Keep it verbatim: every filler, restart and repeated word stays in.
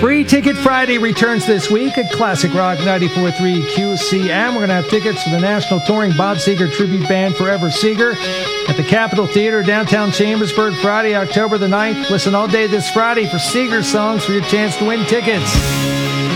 Free Ticket Friday returns this week at Classic Rock ninety-four point three Q C M. We're going to have tickets for the National Touring Bob Seger Tribute Band Forever Seger at the Capitol Theater, downtown Chambersburg, Friday, October the ninth. Listen all day this Friday for Seger songs for your chance to win tickets.